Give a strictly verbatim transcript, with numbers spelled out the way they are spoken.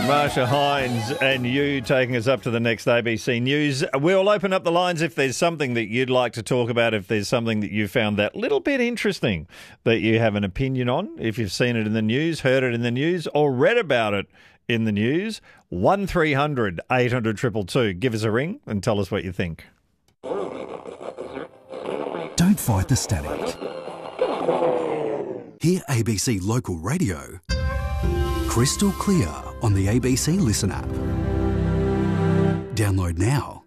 Marsha Hines and you taking us up to the next A B C News. We'll open up the lines if there's something that you'd like to talk about, if there's something that you found that little bit interesting that you have an opinion on, if you've seen it in the news, heard it in the news, or read about it in the news. one three hundred eight hundred two two two. Give us a ring and tell us what you think. Don't fight the static. Hear A B C Local Radio crystal clear on the A B C Listen app. Download now.